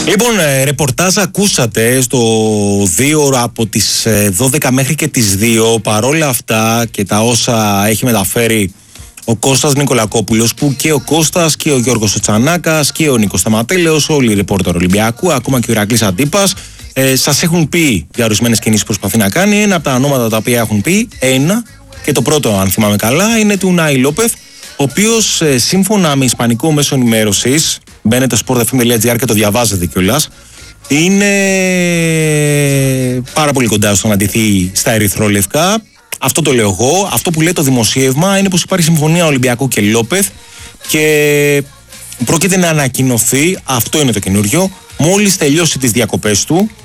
Λοιπόν, ρεπορτάζ ακούσατε στο 2 από τις 12 μέχρι και τις 2. Παρόλα αυτά και τα όσα έχει μεταφέρει ο Κώστας Νικολακόπουλος, που και ο Κώστας και ο Γιώργος Τσανάκας και ο Νίκος Σταματέλεος, όλοι οι ρεπόρτερ Ολυμπιακού, ακόμα και ο Ηρακλής Αντίπας, σας έχουν πει για ορισμένες κινήσεις που προσπαθεί να κάνει. Ένα από τα ονόματα τα οποία έχουν πει, και το πρώτο, αν θυμάμαι καλά, είναι του Νάι Λόπεθ, ο οποίος σύμφωνα με ισπανικό μέσο ενημέρωσης, μπαίνετε στο sportfm.gr και το διαβάζετε κιόλας, είναι πάρα πολύ κοντά στο να ντυθεί στα ερυθρόλευκα. Αυτό το λέω εγώ. Αυτό που λέει το δημοσίευμα είναι πως υπάρχει συμφωνία Ολυμπιακού και Λόπεθ και πρόκειται να ανακοινωθεί, αυτό είναι το καινούριο, μόλις τελειώσει τις διακοπές του,